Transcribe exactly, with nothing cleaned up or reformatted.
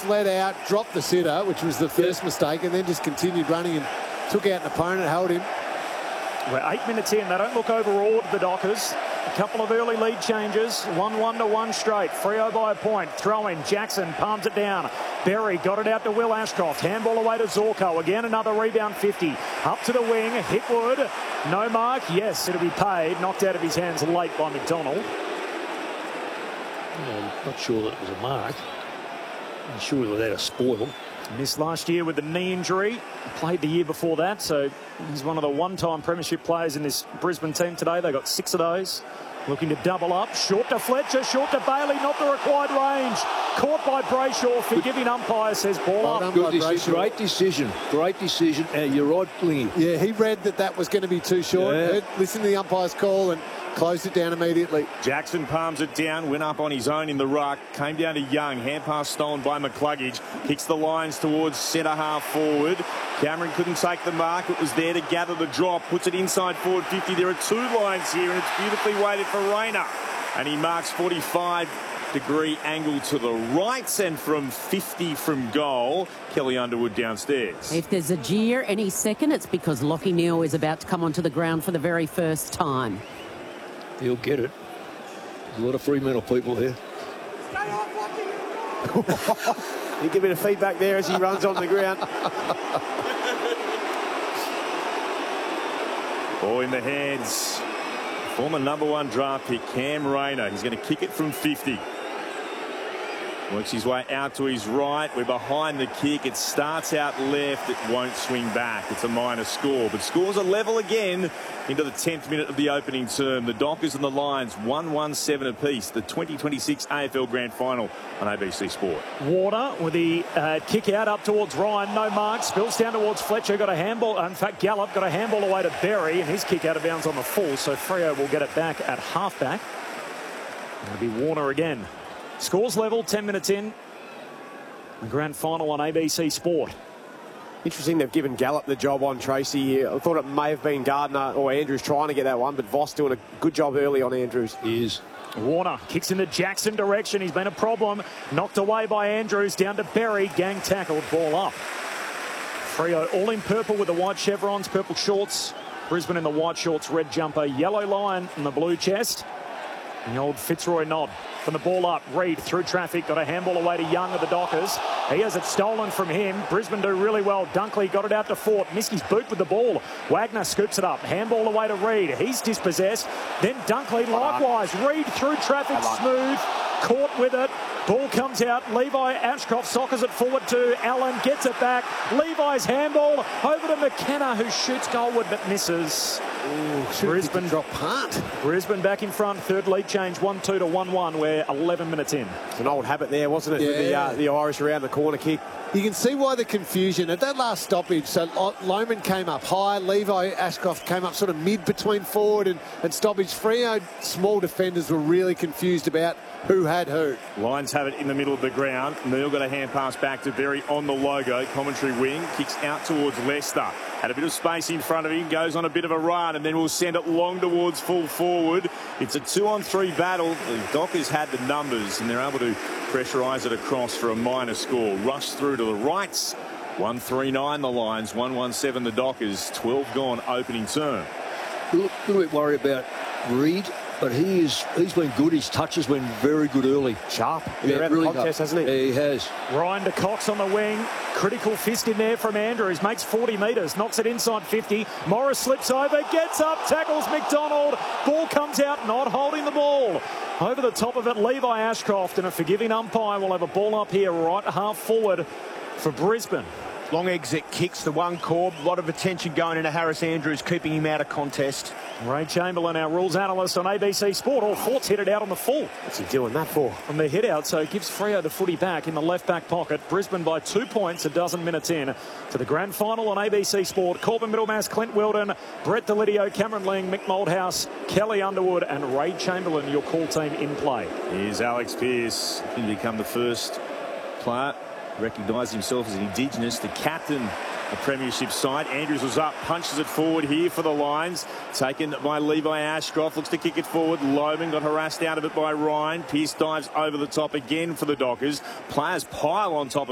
let out, dropped the sitter, which was the first yeah. mistake, and then just continued running and took out an opponent, held him. We're eight minutes in. They don't look overawed, the Dockers. A couple of early lead changes. one one to one straight. Freo by a point. Throw in. Jackson palms it down. Berry got it out to Will Ashcroft. Handball away to Zorko. Again, another rebound fifty. Up to the wing. Hitwood. No mark. Yes, it'll be paid. Knocked out of his hands late by McDonald. Yeah, I'm not sure that it was a mark. I'm sure without a spoil. Missed last year with the knee injury. Played the year before that, so he's one of the one-time premiership players in this Brisbane team today. They got six of those. Looking to double up. Short to Fletcher, short to Bailey, not the required range. Caught by Brayshaw. Forgiving umpire, says ball well up. Good decision. Great decision. Great decision. Uh, you're right, Blingy. Yeah, he read that that was going to be too short. Yeah. Heard, listened to the umpire's call and closed it down immediately. Jackson palms it down, went up on his own in the ruck, came down to Young, hand pass stolen by McCluggage, kicks the lines towards centre half forward. Cameron couldn't take the mark, it was there to gather the drop, puts it inside forward fifty. There are two lines here and it's beautifully weighted for Rayner. And he marks forty-five degree angle to the right, and from fifty from goal, Kelly Underwood downstairs. If there's a jeer any second, it's because Lachie Neale is about to come onto the ground for the very first time. He'll get it. There's a lot of Fremantle people here. You give me the feedback there as he runs on the ground. Ball in the hands. Former number one draft pick, Cam Rayner. He's going to kick it from fifty. Works his way out to his right. We're behind the kick. It starts out left. It won't swing back. It's a minor score. But scores are level again into the tenth minute of the opening term. The Dockers and the Lions one one seven apiece. The twenty twenty-six A F L Grand Final on A B C Sport. Warner with the uh, kick out up towards Ryan. No mark. Spills down towards Fletcher. Got a handball. In fact, Gallup got a handball away to Berry. And his kick out of bounds on the full. So Freo will get it back at halfback. It'll be Warner again. Scores level, ten minutes in. The grand final on A B C Sport. Interesting they've given Gallup the job on Tracy here. I thought it may have been Gardner or Andrews trying to get that one, but Voss doing a good job early on Andrews. He is. Warner kicks in the Jackson direction. He's been a problem. Knocked away by Andrews. Down to Berry. Gang tackled. Ball up. Freo all in purple with the white chevrons, purple shorts. Brisbane in the white shorts, red jumper, yellow line in the blue chest. The old Fitzroy nod. From the ball up, Reid through traffic, got a handball away to Young of the Dockers. He has it stolen from him. Brisbane do really well. Dunkley got it out to Fort. Missed his boot with the ball. Wagner scoops it up. Handball away to Reid. He's dispossessed. Then Dunkley likewise. Reid through traffic, smooth. Caught with it. Ball comes out. Levi Ashcroft soccers it forward to Allen. Gets it back. Levi's handball over to McKenna, who shoots goalward but misses. Ooh, Brisbane drop punt. Brisbane back in front. Third lead change. one two to one one. We're eleven minutes in. It's an old habit there, wasn't it? Yeah. With the, uh, the Irish around the corner kick. You can see why the confusion at that last stoppage. So Loman came up high, Levi Ashcroft came up sort of mid between forward and, and stoppage. Freo small defenders were really confused about who had who. Lions have it in the middle of the ground. Neale got a hand pass back to Berry on the logo. Commentary wing, kicks out towards Leicester. Had a bit of space in front of him, goes on a bit of a run, and then we'll send it long towards full forward. It's a two-on-three battle. The Dockers had the numbers, and they're able to pressurise it across for a minor score. Rush through to the rights. one three nine the Lions, one one seven the Dockers. twelve gone opening term. A little, little bit worried about Reid, but he is, he's been good. His touches been very good early. Sharp. Yeah, around really the contest, up. hasn't he? Yeah, he has. Ryan to Cox on the wing. Critical fist in there from Andrews. Makes forty metres. Knocks it inside fifty. Morris slips over. Gets up. Tackles McDonald. Ball comes out. Not holding the ball. Over the top of it, Levi Ashcroft, and a forgiving umpire will have a ball up here right half forward for Brisbane. Long exit kicks, the one Corb. A lot of attention going into Harris Andrews, keeping him out of contest. Ray Chamberlain, our rules analyst on A B C Sport. All Fort's hit it out on the full. What's he doing that for? From the hit out, so it gives Freo the footy back in the left back pocket. Brisbane by two points, a dozen minutes in to the grand final on A B C Sport. Corbin Middlemass, Clint Wilden, Brett Delidio, Cameron Ling, Mick Moldhouse, Kelly Underwood, and Ray Chamberlain, your call team in play. Here's Alex Pearce, going to become the first player recognised himself as an Indigenous, the captain of Premiership side. Andrews was up, punches it forward here for the Lions. Taken by Levi Ashcroft, looks to kick it forward. Loman got harassed out of it by Ryan. Pearce dives over the top again for the Dockers. Players pile on top of